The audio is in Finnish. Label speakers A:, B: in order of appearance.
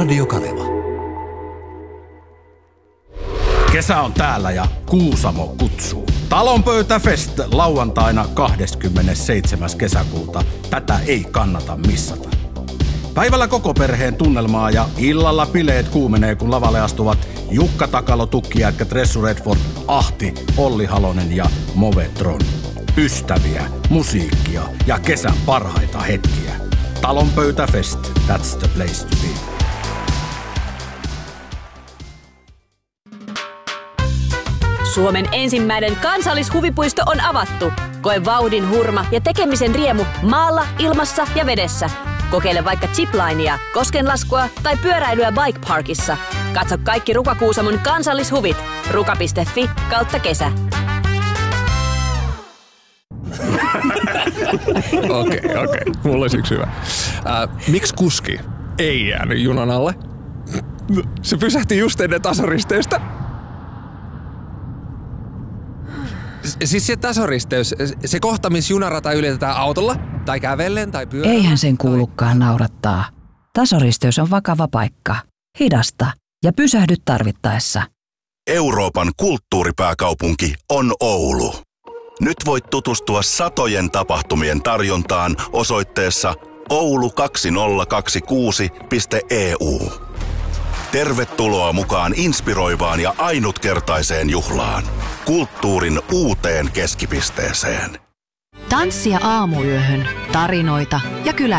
A: Radio Kaneva.
B: Kesä on täällä ja Kuusamo kutsuu. Talonpöytäfest lauantaina 27. kesäkuuta. Tätä ei kannata missata. Päivällä koko perheen tunnelmaa ja illalla bileet kuumenee, kun lavalle astuvat Jukka Takalo, Tukkijätkä, Tressu Redford, Ahti, Olli Halonen ja Movetron. Ystäviä, musiikkia ja kesän parhaita hetkiä. Talonpöytäfest, that's the place to be.
C: Suomen ensimmäinen kansallishuvipuisto on avattu. Koe vauhdin hurma ja tekemisen riemu maalla, ilmassa ja vedessä. Kokeile vaikka ziplinea, koskenlaskua tai pyöräilyä Bike Parkissa. Katso kaikki Ruka Kuusamon kansallishuvit. ruka.fi/kesä.
D: Okei. Mulla olisi yksi hyvä. Miksi kuski ei jäänyt junan alle? Se pysähti just ennen tasoristeystä. Siis se tasoristeys, se kohta, missä junarata ylitetään autolla, tai kävellen, tai pyörällä.
E: Eihän sen kuulukaan naurattaa. Tasoristeys on vakava paikka. Hidasta ja pysähdy tarvittaessa.
F: Euroopan kulttuuripääkaupunki on Oulu. Nyt voit tutustua satojen tapahtumien tarjontaan osoitteessa oulu2026.eu. Tervetuloa mukaan inspiroivaan ja ainutkertaiseen juhlaan. Kulttuurin uuteen keskipisteeseen.
G: Tanssia aamuyöhön, tarinoita ja kyläjuhlia.